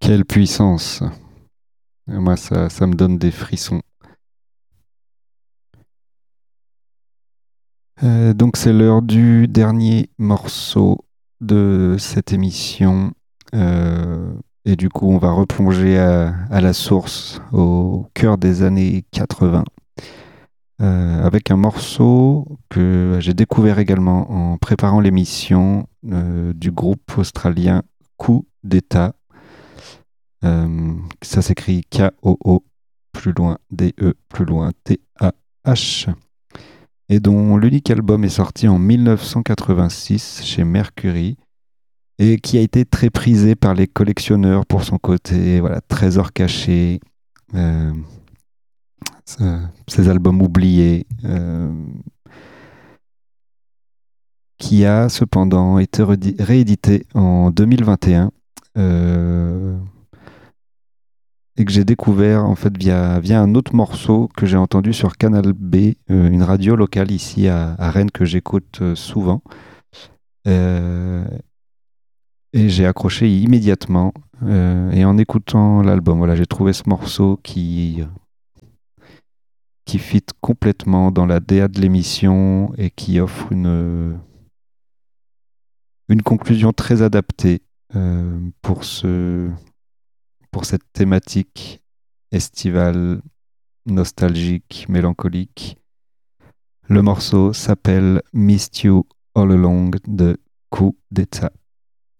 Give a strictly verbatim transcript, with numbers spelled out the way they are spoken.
Quelle puissance! Moi, ça, ça me donne des frissons. Euh, donc, c'est l'heure du dernier morceau de cette émission. Euh, et du coup, on va replonger à, à la source, au cœur des années quatre-vingts, euh, avec un morceau que j'ai découvert également en préparant l'émission euh, du groupe australien Coup d'État. Euh, ça s'écrit K O O, plus loin D E, plus loin T A H, et dont l'unique album est sorti en mille neuf cent quatre-vingt-six chez Mercury, et qui a été très prisé par les collectionneurs pour son côté voilà, trésor caché, euh, ces albums oubliés, euh, qui a cependant été réédité en deux mille vingt et un. Euh, et que j'ai découvert en fait via, via un autre morceau que j'ai entendu sur Canal B, euh, une radio locale ici à, à Rennes que j'écoute euh, souvent. Euh, et j'ai accroché immédiatement. Euh, et en écoutant l'album, voilà, j'ai trouvé ce morceau qui, qui fit complètement dans la D A de l'émission et qui offre une, une conclusion très adaptée euh, pour, ce, pour cette thématique estivale, nostalgique, mélancolique. Le morceau s'appelle Missed You All Along de Coup d'État.